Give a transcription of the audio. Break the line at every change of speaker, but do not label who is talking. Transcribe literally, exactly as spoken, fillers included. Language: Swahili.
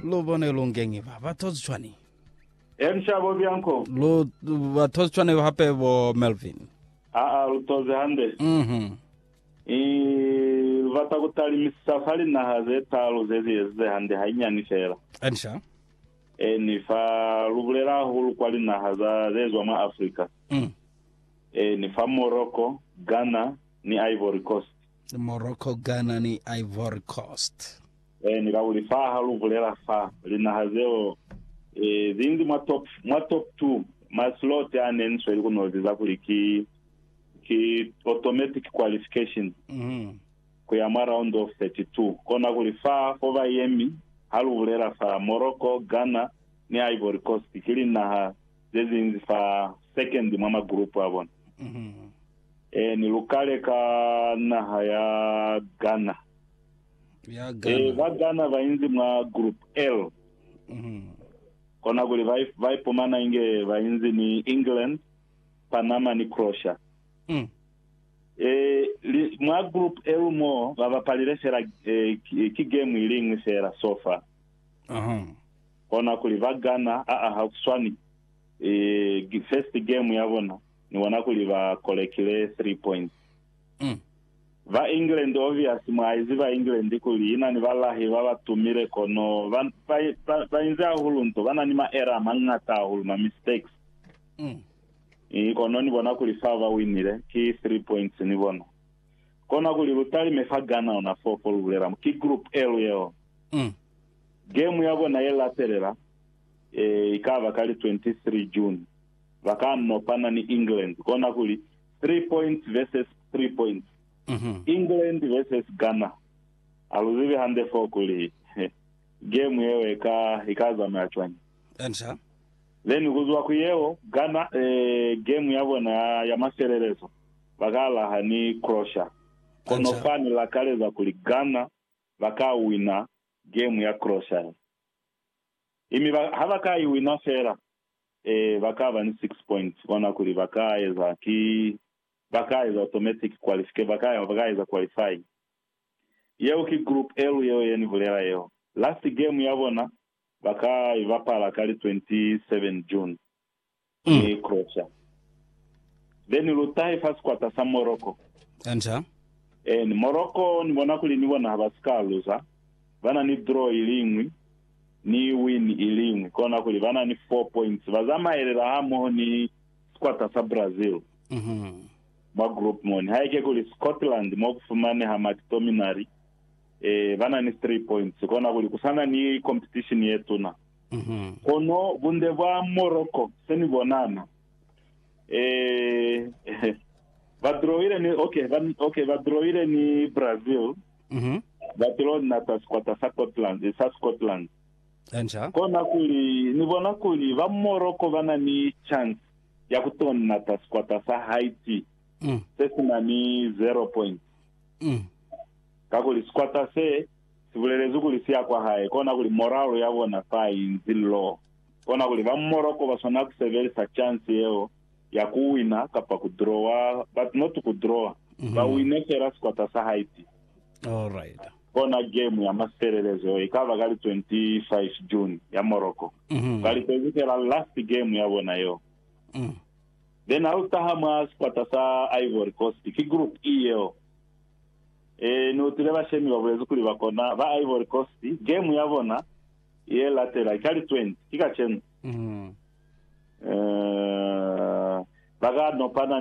lo bone lo ngenge ba ba tshwane
Emshabo Bianco.
lo ba tshwane hape bo Melvin.
Ah ah lutoze hande.
Mhm.
I vata kutali misafari na hazeta luzezi eze hande hainyani shera.
Ansha.
E ni fa lubulera hulu kwali na haza zezwa ma Afrika.
Mm.
E ni fa Morocco, Ghana, ni Ivory Coast.
Morocco, Ghana ni Ivory Coast.
E ni kauli fa halubulera fa lina hazeo e zingi ma top ma top two ma slot ya nenso ilikuwa noziza kuliki ki automatic qualification.
Mhm.
Kuyama round of thirty-two. Kona kulifa fova yemi halubulera fa Morocco, Ghana ni Ivory Coast kili na zezi fa second mama group abon.
Mhm.
E ni lukale ka na haya Ghana.
Ya Ghana.
E va Ghana va inzi mwa group L.
Mhm.
Kona kuli vai vai pomana inge va inzi ni England, Panama ni Croatia.
Mm.
Eh li, mwa group L mo va palire sera eh, ki, ki game ilingi sera sofa.
Aha.
Kona kuli va Ghana a a hakuswani eh first game yabona ni wana kuli va kolekile three points.
Mm.
Va England obvious mwaizi va England kuli ina ni valahi va batumire kono va va va inza hulunto vana ni ma error mangata hul ma mistakes.
Mm.
I kono ni bona kuli fava winire ki three points ni bona. Kona kuli lutali mefa Ghana ona four for ulera ki group L yeo.
Mm.
Game yabo na yela terera e ikava kali twenty-three June. Vakano pana ni England. Kona kuli three points versus three points.
Mhm.
England versus Ghana. Aluzivi hande four kuli game yeo ika ikaza meachwani.
Ansha.
Then kuzwa kuyeo Ghana eh, game yabo na ya maserelezo. Bagala hani Croatia. Kono fani la kale za kuli Ghana baka wina game ya Croatia. Imi habaka wina fera eh baka bani six points kona kuli baka eza ki baka eza automatic qualify baka baka eza qualify. Yeo ki group L yeo yeni vulera yeo. Last game yabona baka ivapala kali twenty-seven June.
Mm.
Ni Croatia. Then lutai first quarter sa Morocco.
Ansha.
En Morocco ni bona kuli ni bona habaskaluza. Bana ni draw ilingwi ni win ilingwi kona kuli bana ni four points. Bazama elera hamo ni quarter sa Brazil.
Mhm.
Ma group moni. Haike kuli Scotland mo kufumane hamatominari. Eh bana ni three points. Kona kuli kusana ni competition yetu na.
Mhm.
Kono bundeva Morocco seni bonana. Eh vadroire ni okay van, okay vadroire ni Brazil.
Mhm.
Batilon na taskwata Scotland, sa Scotland.
Ansha.
Kona kuli ni bona kuli va Morocco vana ni chance ya kutona na taskwata sa Haiti.
Mm.
Sesi na ni zero point.
Mm.
Kakuli squata se sivulelezu kuli siya kwa hae. Kona kuli moralo yabo na fa inzilo. Kona kuli va Morocco vasona kuseveli sa chance yeo ya kuwina kapa kudrowa but not kudrowa.
Mm-hmm.
Ba wine sera squata sa Haiti.
All right.
Kona game ya maserelezo ikava gali twenty-five June ya Morocco.
Mhm.
Gali tezikela last game yabo na yo.
Mm.
Then autahama squata sa Ivory Coast ki group E yo. Eh no tuleba shemi babulezu kuli bakona ba Ivory Coast game yabona ye latera kali twenty kika chen.
Mhm.
Eh baga no pana